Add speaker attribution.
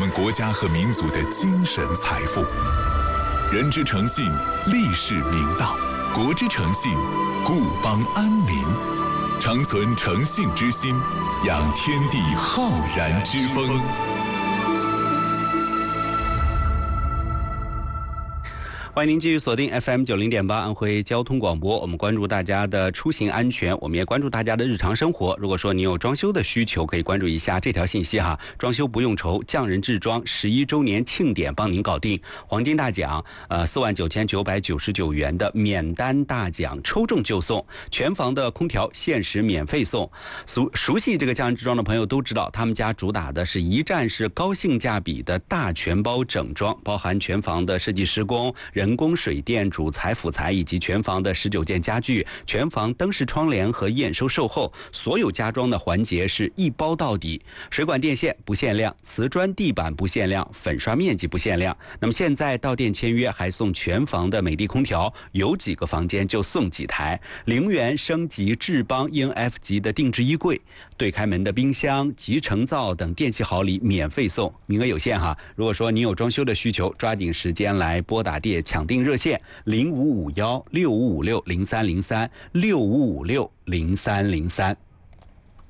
Speaker 1: 们国家和民族的精神财富。人之诚信，立世明道；国之诚信，固邦安民。常存诚信之心，养天地浩然之风。
Speaker 2: 欢迎您继续锁定 FM90.8 安徽交通广播，我们关注大家的出行安全，我们也关注大家的日常生活。如果说你有装修的需求，可以关注一下这条信息哈，装修不用愁，匠人制装11周年庆典帮您搞定，黄金大奖，49999元的免单大奖，抽中就送，全房的空调限时免费送。熟悉这个匠人制装的朋友都知道，他们家主打的是一站式高性价比的大全包整装，包含全房的设计施工、人工水电、主材辅材以及全房的19件家具，全房灯饰窗帘和验收售后，所有家装的环节是一包到底，水管电线不限量，瓷砖地板不限量，粉刷面积不限量。那么现在到店签约还送全房的美的空调，有几个房间就送几台，0元升级智邦ENF 级的定制衣柜，对开门的冰箱、集成灶等电器好礼免费送，名额有限哈。如果说你有装修的需求，抓紧时间来拨打抢订热线05516556030365560303。